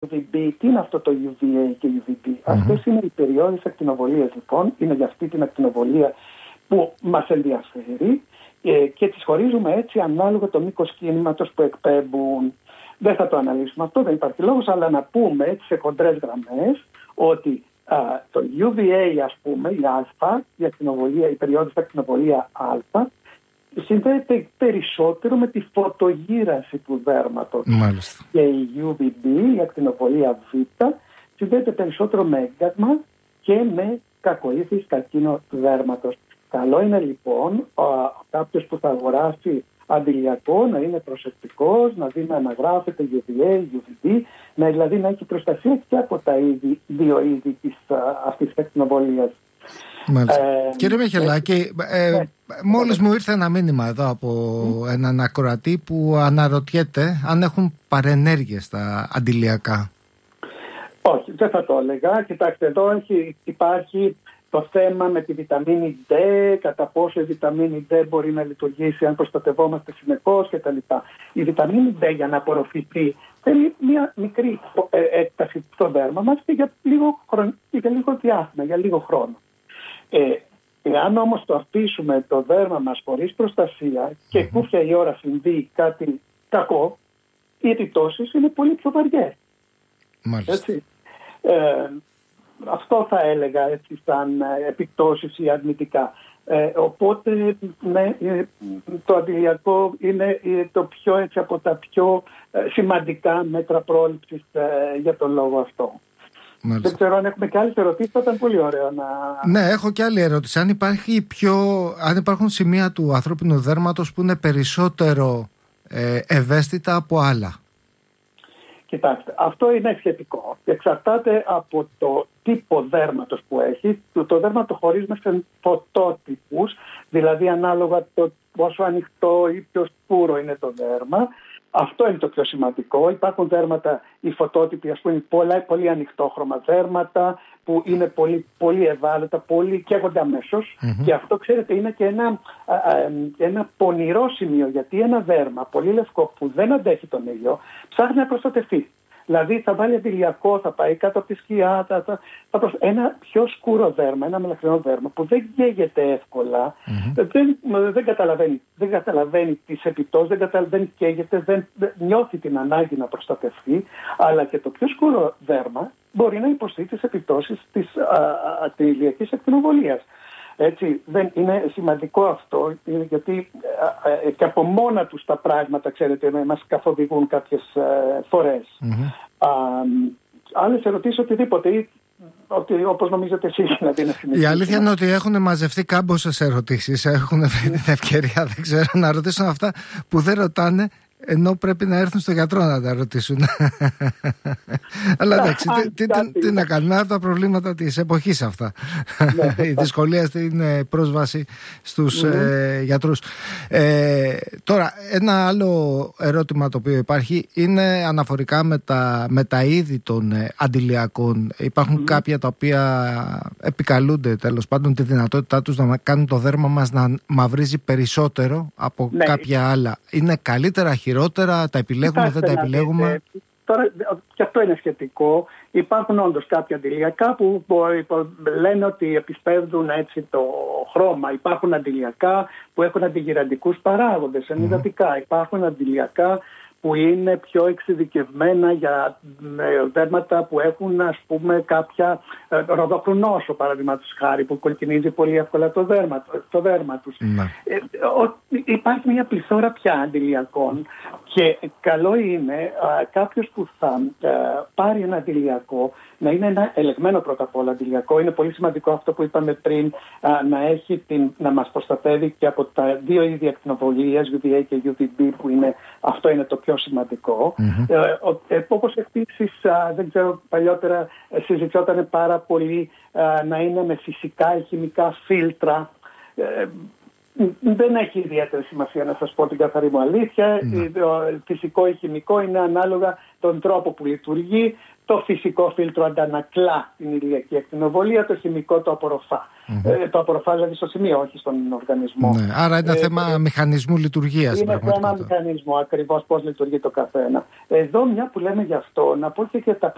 UVB, τι είναι αυτό το UVA και UVB? Αυτές είναι οι περιόδες ακτινοβολίας, λοιπόν, είναι για αυτή την ακτινοβολία που μας ενδιαφέρει και τις χωρίζουμε έτσι ανάλογα το μήκος κίνηματος που εκπέμπουν. Δεν θα το αναλύσουμε αυτό, δεν υπάρχει λόγος, αλλά να πούμε έτσι σε χοντρές γραμμές ότι το UVA, ας πούμε, η α, η περιόδος ακτινοβολία α, συνδέεται περισσότερο με τη φωτογύραση του δέρματος. Μάλιστα. Και η UVB, η ακτινοβολία β, συνδέεται περισσότερο με έγκατμα και με κακοήθης καρκίνο του δέρματος. Καλό είναι λοιπόν κάποιος που θα αγοράσει αντιλιακό να είναι προσεκτικός, να δει να αναγράφεται UVA, UVB, δηλαδή να έχει προστασία και από τα δύο είδη αυτής της ακτινοβολίας. Κύριε Μιχελάκη, μόλις μου ήρθε ένα μήνυμα εδώ από έναν ακροατή που αναρωτιέται αν έχουν παρενέργειες τα αντιλιακά. Όχι, δεν θα το έλεγα. Κοιτάξτε, εδώ υπάρχει το θέμα με τη βιταμίνη D, κατά πόσο η βιταμίνη D μπορεί να λειτουργήσει αν προστατευόμαστε συνεχώς κτλ. Η βιταμίνη D για να απορροφηθεί θέλει μια μικρή έκταση στο δέρμα μας και για λίγο διάστημα, για λίγο χρόνο. Εάν όμως το αφήσουμε το δέρμα μας χωρίς προστασία και κούφια η ώρα συμβεί κάτι κακό, οι επιπτώσεις είναι πολύ πιο βαριές. Έτσι. Αυτό θα έλεγα έτσι σαν επιπτώσεις ή αρνητικά. Οπότε το αντιλιακό είναι το πιο έτσι από τα πιο σημαντικά μέτρα πρόληψης για τον λόγο αυτό. Μάλιστα. Δεν ξέρω αν έχουμε και άλλες ερωτήσεις, θα ήταν πολύ ωραίο να... Ναι, έχω και άλλη ερώτηση. Αν υπάρχουν σημεία του ανθρώπινου δέρματος που είναι περισσότερο ευαίσθητα από άλλα. Κοιτάξτε, αυτό είναι σχετικό. Εξαρτάται από το τύπο δέρματος που έχει. Το δέρμα το χωρίζουμε σε φωτότυπους, δηλαδή ανάλογα το πόσο ανοιχτό ή πιο σκούρο είναι το δέρμα. Αυτό είναι το πιο σημαντικό. Υπάρχουν δέρματα, οι φωτότυποι, ας πούμε, πολύ ανοιχτόχρωμα δέρματα που είναι πολύ, πολύ ευάλωτα, πολύ καίγονται αμέσως. Και αυτό, ξέρετε, είναι και ένα πονηρό σημείο, γιατί ένα δέρμα πολύ λευκό που δεν αντέχει τον ήλιο ψάχνει να προστατευτεί. Δηλαδή θα βάλει αντιλιακό, θα πάει κάτω από τη σκιά, ένα πιο σκούρο δέρμα, ένα μελαχρινό δέρμα που δεν καίγεται εύκολα, δεν καταλαβαίνει τις επιπτώσεις, δεν καίγεται, δεν νιώθει την ανάγκη να προστατευτεί, αλλά και το πιο σκούρο δέρμα μπορεί να υποστεί τις επιπτώσεις της ηλιακής ακτινοβολίας. Έτσι, δεν είναι σημαντικό αυτό, γιατί και από μόνα τους τα πράγματα, ξέρετε, μας καθοδηγούν κάποιες φορές. Άλλες ερωτήσεις, οτιδήποτε, ή όπως νομίζετε εσείς να την Η αλήθεια είναι ότι έχουν μαζευτεί κάμποσες ερωτήσεις, έχουν βρει την ευκαιρία, δεν ξέρω, να ρωτήσουν αυτά που δεν ρωτάνε, ενώ πρέπει να έρθουν στο γιατρό να τα ρωτήσουν. Αλλά εντάξει, τι να κάνουμε, από τα προβλήματα της εποχής αυτά. Η δυσκολία στην πρόσβαση στους γιατρούς. Τώρα, ένα άλλο ερώτημα το οποίο υπάρχει είναι αναφορικά με τα είδη των αντιλιακών. Υπάρχουν κάποια τα οποία επικαλούνται τέλος πάντων τη δυνατότητά τους να κάνουν το δέρμα μας να μαυρίζει περισσότερο από κάποια άλλα. Είναι καλύτερα, χειρότερα, τα επιλέγουμε, δεν τα επιλέγουμε? Τώρα και αυτό είναι σχετικό. Υπάρχουν όντως κάποια αντιλιακά που λένε ότι επισπεύδουν έτσι το χρώμα. Υπάρχουν αντιλιακά που έχουν αντιγυραντικούς παράγοντες, ενυδατικά. Υπάρχουν αντιλιακά που είναι πιο εξειδικευμένα για δέρματα που έχουν, ας πούμε, κάποια ροδοκρουνόσο, παραδείγματος χάρη, που κοκκινίζει πολύ εύκολα το δέρμα τους. Υπάρχει μια πληθώρα πια αντιλιακών και καλό είναι κάποιος που θα πάρει ένα αντιλιακό να είναι ένα ελεγμένο πρώτα απ' όλα αντιλιακό. Είναι πολύ σημαντικό αυτό που είπαμε πριν, να μας προστατεύει και από τα δύο είδη ακτινοβολίας, UVA και UVB, που αυτό είναι το πιο σημαντικό. Όπως επίσης, δεν ξέρω, παλιότερα συζητιόταν πάρα πολύ να είναι με φυσικά ή χημικά φίλτρα. Δεν έχει ιδιαίτερη σημασία, να σας πω την καθαρή μου αλήθεια. Φυσικό ή χημικό είναι ανάλογα τον τρόπο που λειτουργεί. Το φυσικό φίλτρο αντανακλά την ηλιακή ακτινοβολία, το χημικό το απορροφά. Το απορροφά δηλαδή στο σημείο, όχι στον οργανισμό. Άρα είναι θέμα μηχανισμού λειτουργίας. Είναι θέμα μηχανισμού, ακριβώς πώς λειτουργεί το καθένα. Εδώ, μια που λέμε γι' αυτό, να πω και για τα